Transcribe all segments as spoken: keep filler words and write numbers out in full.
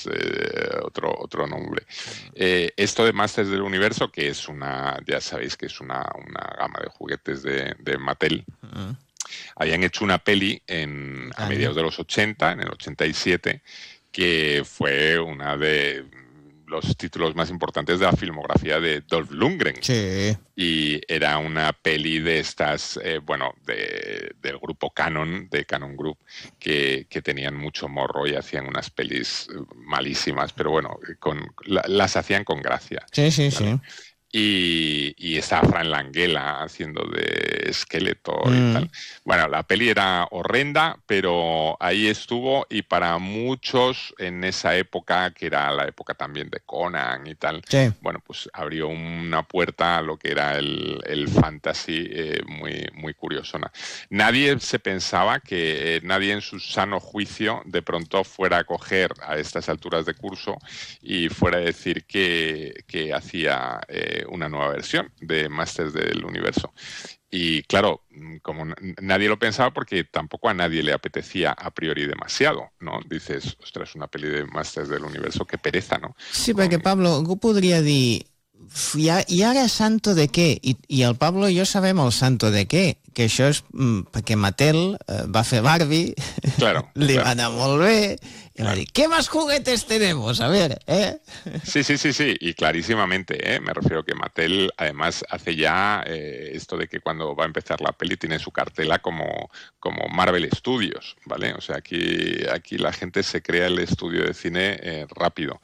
eh, otro, otro nombre. Eh, esto de Masters del Universo, que es una, ya sabéis que es una, una gama de juguetes de, de Mattel, Uh-huh. habían hecho una peli en, a mediados de los ochenta, en el ochenta y siete, que fue una de los títulos más importantes de la filmografía de Dolph Lundgren. Sí. Y era una peli de estas, eh, bueno, de, del grupo Canon, de Canon Group, que, que tenían mucho morro y hacían unas pelis malísimas, pero bueno, con, la, las hacían con gracia. Sí, sí, ¿vale? sí. Y, y estaba Fran Langella haciendo de Skeletor Mm. y tal. Bueno, la peli era horrenda, pero ahí estuvo, y para muchos en esa época, que era la época también de Conan y tal, Sí. bueno, pues abrió una puerta a lo que era el, el fantasy eh, muy, muy curiosona. Nadie se pensaba que eh, nadie en su sano juicio de pronto fuera a coger a estas alturas de curso y fuera a decir que, que hacía eh, una nueva versión de Masters del Universo. Y claro, como nadie lo pensaba, porque tampoco a nadie le apetecía a priori demasiado, ¿no? Dices, ostras, una peli de Masters del Universo, qué pereza, ¿no? Sí, Con... perquè, Pablo, algú podria dir i, i ara santo de què? I, I el Pablo i jo sabem el santo de què, que això és mm, perquè Mattel eh, va fer Barbie, claro, li claro. va anar molt bé, y claro. Va dir, ¿qué más juguetes tenemos? A ver, ¿eh? Sí, sí, sí, sí, y clarísimamente, ¿eh? Me refiero que Mattel además hace ya eh, esto de que cuando va a empezar la peli tiene su cartela como, como Marvel Studios, ¿vale? O sea, aquí, aquí la gente se crea el estudio de cine eh, rápido.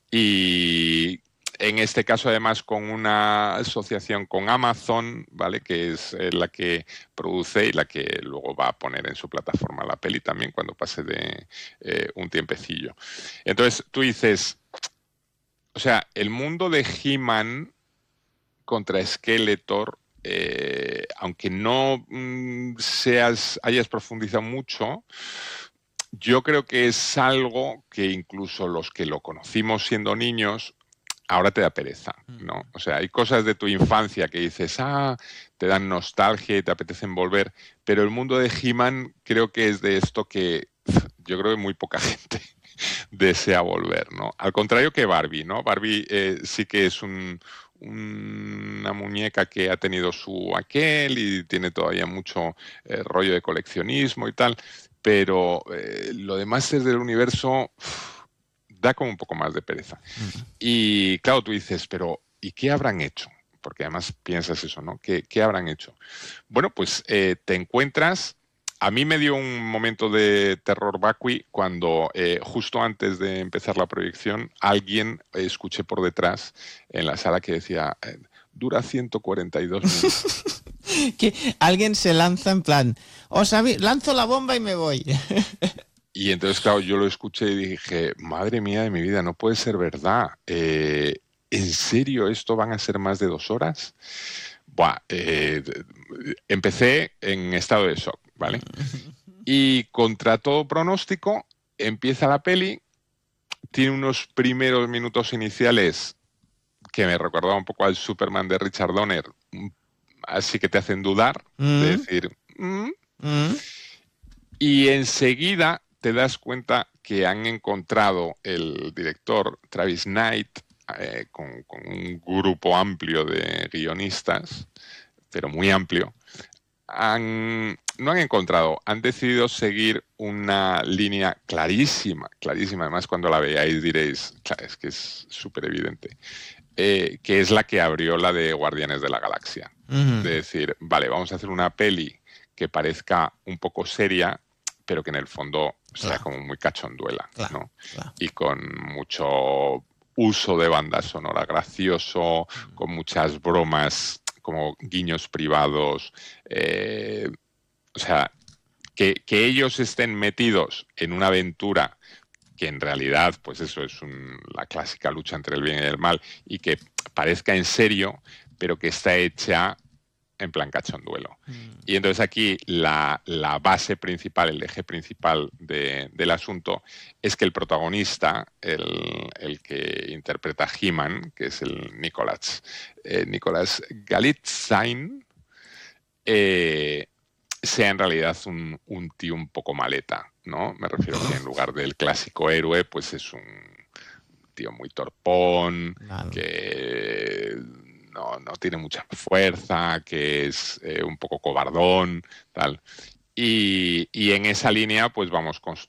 Y en este caso, además, con una asociación con Amazon, ¿vale? Que es eh, la que produce y la que luego va a poner en su plataforma la peli también cuando pase de eh, un tiempecillo. Entonces, tú dices, o sea, el mundo de He-Man contra Skeletor, eh, aunque no mm, seas, hayas profundizado mucho, yo creo que es algo que incluso los que lo conocimos siendo niños ahora te da pereza, ¿no? O sea, hay cosas de tu infancia que dices, ah, te dan nostalgia y te apetecen volver, pero el mundo de He-Man creo que es de esto que yo creo que muy poca gente desea volver, ¿no? Al contrario que Barbie, ¿no? Barbie eh, sí que es un, un, una muñeca que ha tenido su aquel y tiene todavía mucho eh, rollo de coleccionismo y tal, pero eh, lo demás es del universo... Uff, da como un poco más de pereza. Uh-huh. Y claro, tú dices, pero ¿y qué habrán hecho? Porque además piensas eso, ¿no? ¿Qué, qué habrán hecho? Bueno, pues eh, te encuentras... A mí me dio un momento de terror vacui cuando eh, justo antes de empezar la proyección alguien eh, escuché por detrás en la sala que decía, eh, dura ciento cuarenta y dos minutos. Que alguien se lanza en plan, o sea, lanzo la bomba y me voy. Y entonces, claro, yo lo escuché y dije, madre mía de mi vida, no puede ser verdad. Eh, ¿En serio esto van a ser más de dos horas? Buah, eh, empecé en estado de shock, ¿vale? Y contra todo pronóstico, empieza la peli, tiene unos primeros minutos iniciales que me recordaba un poco al Superman de Richard Donner, así que te hacen dudar, mm. de decir... Mm. Mm. Y enseguida te das cuenta que han encontrado el director Travis Knight eh, con, con un grupo amplio de guionistas, pero muy amplio. Han, no han encontrado, han decidido seguir una línea clarísima, clarísima. Además, cuando la veáis diréis, claro, es que es súper evidente, eh, que es la que abrió la de Guardianes de la Galaxia. Uh-huh. De decir, vale, vamos a hacer una peli que parezca un poco seria, pero que en el fondo sea claro. como muy cachonduela, claro, ¿no? Claro. Y con mucho uso de banda sonora gracioso, mm. con muchas bromas, como guiños privados. Eh, o sea, que, que ellos estén metidos en una aventura que en realidad, pues eso es un, la clásica lucha entre el bien y el mal, y que parezca en serio, pero que está hecha en plan cachonduelo. Mm. Y entonces aquí la, la base principal, el eje principal de, del asunto es que el protagonista, el, el que interpreta a He-Man, que es el Nicolás, eh, Nicolás Galitzine, eh, sea en realidad un, un tío un poco maleta, ¿no? Me refiero que en lugar del clásico héroe, pues es un, tío muy torpón, Vale. que no, no tiene mucha fuerza, que es eh, un poco cobardón, tal. Y, y en esa línea, pues vamos construyendo